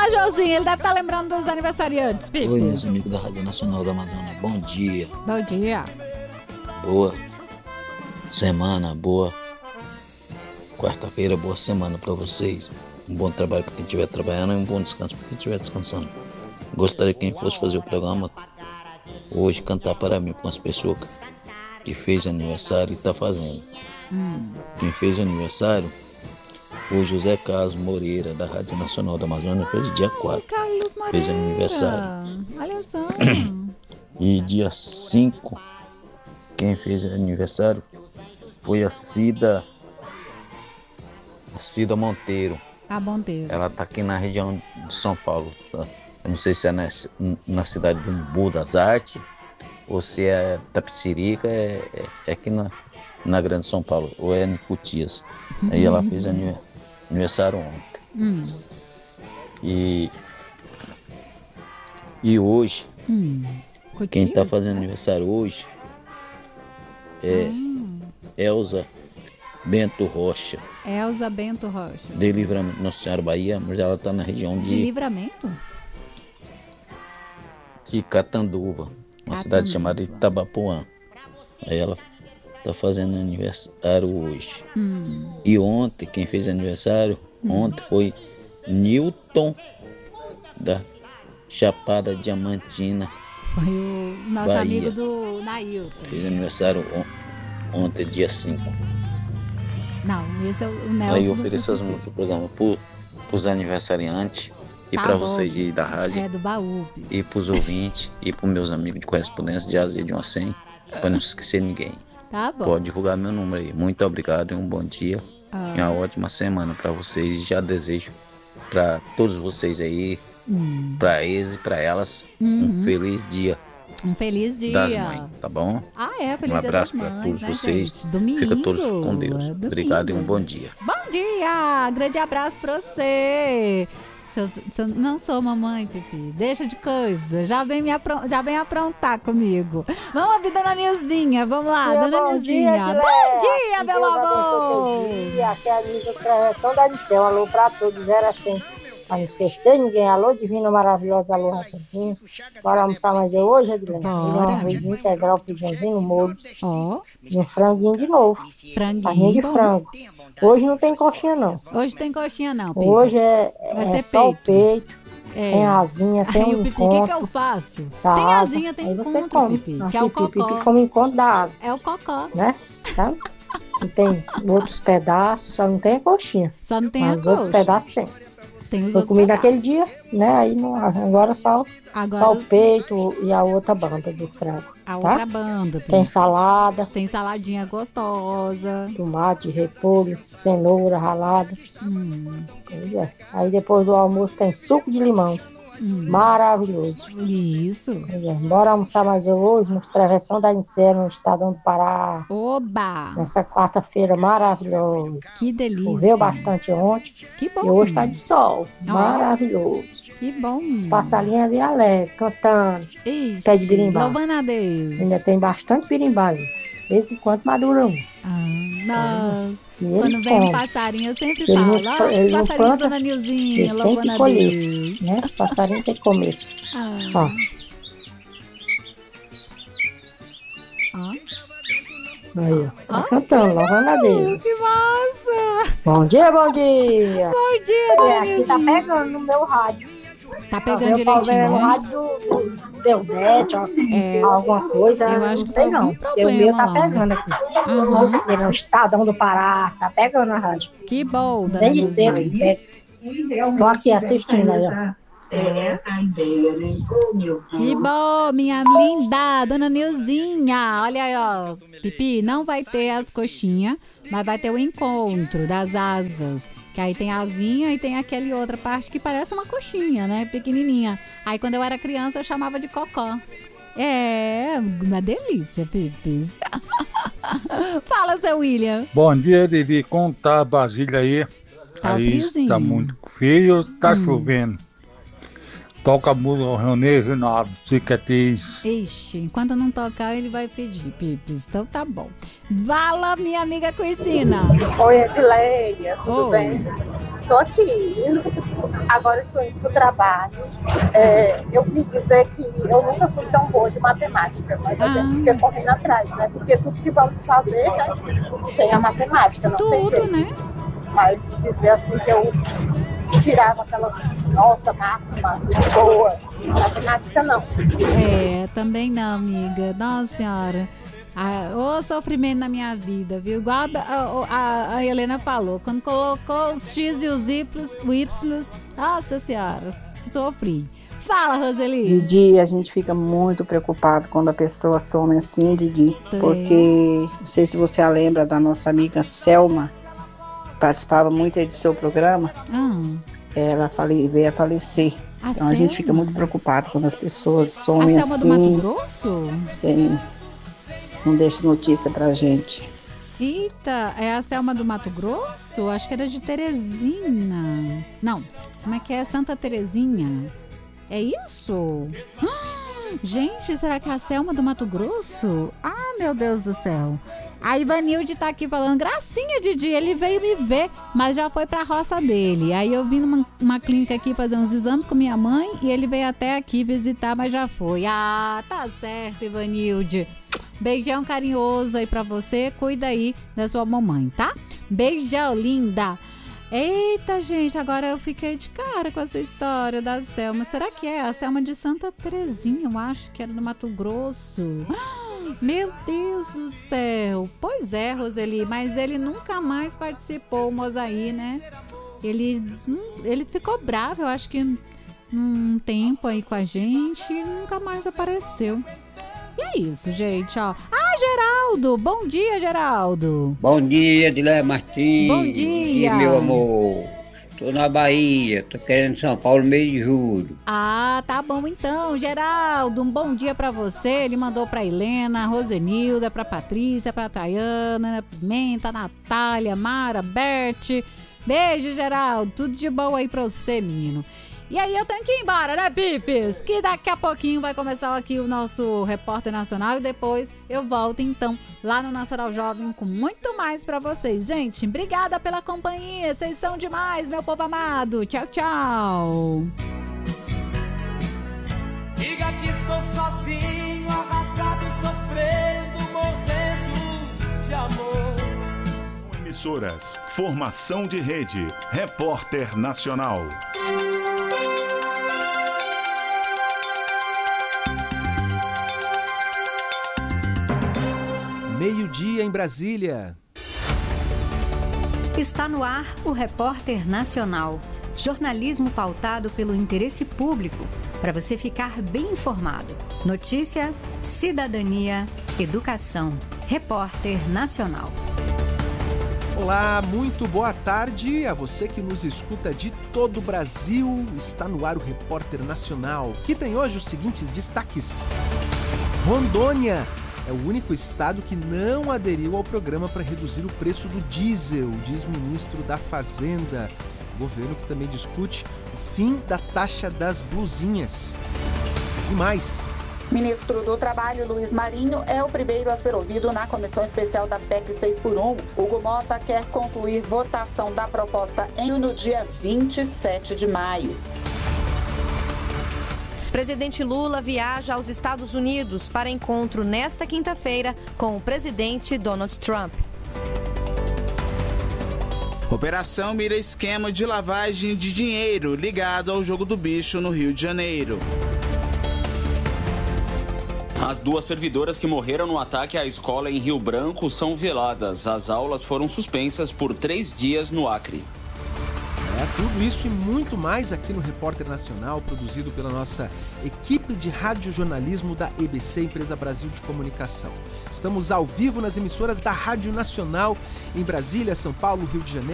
Joãozinho, ele deve estar lembrando dos aniversariantes, Pipis. Oi, meus amigos da Rádio Nacional da Amazônia, bom dia. Bom dia. Boa semana, boa quarta-feira, boa semana pra vocês. Um bom trabalho pra quem estiver trabalhando e um bom descanso pra quem estiver descansando. Gostaria que quem fosse fazer o programa hoje cantar para mim com as pessoas que fez aniversário e tá fazendo. Quem fez aniversário, o José Carlos Moreira, da Rádio Nacional da Amazônia, fez dia 4. Carlos Moreira. Fez aniversário. Olha só. E dia 5, quem fez aniversário foi a Cida Monteiro. A Monteiro. Ela tá aqui na região de São Paulo. Tá? Eu não sei se é na cidade do Embu das Artes ou se é Tapicirica, é aqui na Grande São Paulo, ou é em Cutias. Aí ela fez aniversário ontem. E hoje, quem tá fazendo aniversário hoje é Elza Bento Rocha. Elza Bento Rocha. De Livramento, Nossa Senhora Bahia, mas ela tá na região De Livramento? de Catanduva, uma cidade chamada Itabapoã. Aí ela tá fazendo aniversário hoje. E ontem, quem fez aniversário, ontem foi Newton da Chapada Diamantina. Foi o nosso Bahia. amigo do Nailton. Fez aniversário ontem, dia 5. Não, esse é o Nelson. Aí eu ofereço as músicas do programa pros aniversariantes e Tá pra bom. vocês aí da rádio. É do baú. E pros ouvintes e pros meus amigos de correspondência de Azia de 1 a 100, pra não esquecer ninguém. Tá bom. Pode divulgar meu número aí. Muito obrigado e um bom dia e uma ótima semana pra vocês. E já desejo pra todos vocês aí, pra eles e pra elas, um feliz dia Um feliz dia. das mães, tá bom? Feliz Um dia abraço das pra mães, todos né, vocês. gente? Domingo. Fica todos com Deus. Domingo. Obrigado e um bom dia. Bom dia! Grande abraço pra você. Não sou mamãe, Pipi. Deixa de coisa. Já vem aprontar comigo. Vamos ouvir Dona Nilzinha. Vamos lá, Dona Nilzinha. Bom dia, meu amor! Aqui é a Nilza Travessão da Nicel. Alô pra todos, era assim. Pra não esquecer ninguém. Alô, divino, maravilhosa, alô, Rafaelzinho. Bora almoçar mais de hoje, Edilene? Um arrozinho integral, feijãozinho no molho. E um franguinho de novo. Carninha de frango. Hoje não tem coxinha, não. Hoje tem coxinha, não, Pipi. Hoje Vai ser só o peito. É. Tem asinha, tem Aí um o Pipi, o encontro. que eu faço? da Tem asa. asinha, tem Aí você encontro, come. Pipi, Não, que é o Pipi cocó. come encontro da asa, É o cocó. né? Tá? E tem outros pedaços, só não tem a coxinha. Só não tem Mas a os outros coxa. pedaços tem. Tem os Eu outros comi pedaços. naquele dia, né? Aí não, agora só o peito e a outra banda do frango. A tá? outra banda, Pipi. Tem salada. Tem saladinha gostosa. Tomate, repolho, cenoura ralada. Pois é. Aí depois do almoço tem suco de limão. Maravilhoso. Isso. Pois é. Bora almoçar mais hoje nos Travessão da Nicéria, no estado do Pará. Oba! Nessa quarta-feira maravilhosa. Que delícia. Choveu bastante ontem. Que bom. E hoje tá de sol. Ó. Maravilhoso. Que bom. Os passarinhos ali alegres, cantando. Ixi, Pé de birimbau. louvando a Deus. Ainda tem bastante birimbau aí. De vez em quando madura um. Nossa. E Quando eles vem um comem. passarinho, eu sempre Eles falo. não- Olha os eles não passarinhos da plantam, Dona Nilzinha, eles têm louvando que a colher, Deus. né? O passarinho tem que comer. Ah. Ó. Aí, ó. Tá cantando, louvando a Deus. Que massa! Bom dia, bom dia. Bom dia, Dona Aqui tá Nilzinha. pegando no meu rádio. Tá pegando Eu tava direitinho, vendo o né? rádio do Deudete, alguma coisa, Eu acho não que sei tem não. algum Porque o meu tá problema lá. pegando aqui. Uhum. Aqui no Estadão do Pará, tá pegando a rádio. Que bom, Dona Bem de cedo Nilzinha. que pega. Tô aqui assistindo aí, ó. Que bom, minha linda Dona Nilzinha. Olha aí, ó. Pipi, não vai ter as coxinhas, mas vai ter o encontro das asas. Que aí tem a asinha e tem aquela outra parte que parece uma coxinha, né? Pequenininha. Aí quando eu era criança eu chamava de cocó. É, uma delícia, Pipis. Fala, seu William. Bom dia, Didi. Como tá a Brasília aí? Tá Aí friozinho. tá muito frio, tá chovendo. Toca a música Ronê na cicatriz. Ixi, enquanto não tocar, ele vai pedir, Pipis. Então tá bom. Fala, minha amiga Cursina. Oi, Edileia, tudo Oi. bem? Estou aqui, agora estou indo para o trabalho. Eu quis dizer que eu nunca fui tão boa de matemática, mas a gente fica correndo atrás, né? Porque tudo que vamos fazer, né, tem a matemática, não tem Tudo, jeito. né? Mas dizer assim que eu tirava aquela nota máxima boa, matemática não. Também não, amiga. Nossa senhora. O sofrimento na minha vida, viu? Igual a Helena falou, quando colocou os X e os Y, nossa senhora, sofri. Fala, Roseli. Didi, a gente fica muito preocupado quando a pessoa some assim, Didi, porque não sei se você a lembra da nossa amiga Selma, que participava muito aí do seu programa. Ela veio a falecer. Então a gente fica muito preocupado quando as pessoas somem assim. A Selma do Mato Grosso? Sim. Não deixa notícia pra gente. Eita, é a Selma do Mato Grosso? Acho que era de Teresina. Não, como é que é? Santa Terezinha. É isso? Gente, será que é a Selma do Mato Grosso? Ah, meu Deus do céu. A Ivanilde tá aqui falando, gracinha, Didi, ele veio me ver, mas já foi pra roça dele. Aí eu vim numa clínica aqui fazer uns exames com minha mãe e ele veio até aqui visitar, mas já foi. Ah, tá certo, Ivanilde. Beijão carinhoso aí pra você, cuida aí da sua mamãe, tá? Beijão, linda. Eita, gente, agora eu fiquei de cara com essa história da Selma. Será que é a Selma de Santa Terezinha? Eu acho que era do Mato Grosso. Meu Deus do céu. Pois é, Roseli, mas ele nunca mais participou, o Mozaí, né? Ele ficou bravo, eu acho que um tempo aí com a gente e nunca mais apareceu. E é isso, gente, ó. Ah, Geraldo! Bom dia, Geraldo! Bom dia, Edileia Martins. Bom dia! E meu amor, tô na Bahia, tô querendo São Paulo meio de julho. Ah, tá bom então, Geraldo. Um bom dia pra você. Ele mandou pra Helena, Rosenilda, pra Patrícia, pra Tayana, Pimenta, Natália, Mara, Bert. Beijo, Geraldo. Tudo de bom aí pra você, menino. E aí eu tenho que ir embora, né, Pipis? Que daqui a pouquinho vai começar aqui o nosso Repórter Nacional e depois eu volto, então, lá no Nacional Jovem com muito mais pra vocês. Gente, obrigada pela companhia. Vocês são demais, meu povo amado. Tchau, tchau. Diga que estou sozinho, arrasado, sofrendo, morrendo de amor. Emissoras, formação de rede, Repórter Nacional. Meio-dia em Brasília. Está no ar o Repórter Nacional. Jornalismo pautado pelo interesse público, para você ficar bem informado. Notícia, cidadania, educação. Repórter Nacional. Olá, muito boa tarde a você que nos escuta de todo o Brasil. Está no ar o Repórter Nacional, que tem hoje os seguintes destaques. Rondônia é o único estado que não aderiu ao programa para reduzir o preço do diesel, diz ministro da Fazenda. O governo que também discute o fim da taxa das blusinhas. E mais. Ministro do Trabalho, Luiz Marinho, é o primeiro a ser ouvido na comissão especial da PEC 6x1. Hugo Mota quer concluir votação da proposta no dia 27 de maio. Presidente Lula viaja aos Estados Unidos para encontro nesta quinta-feira com o presidente Donald Trump. Operação mira esquema de lavagem de dinheiro ligado ao jogo do bicho no Rio de Janeiro. As duas servidoras que morreram no ataque à escola em Rio Branco são veladas. As aulas foram suspensas por 3 dias no Acre. Tudo isso e muito mais aqui no Repórter Nacional, produzido pela nossa equipe de radiojornalismo da EBC, Empresa Brasil de Comunicação. Estamos ao vivo nas emissoras da Rádio Nacional em Brasília, São Paulo, Rio de Janeiro.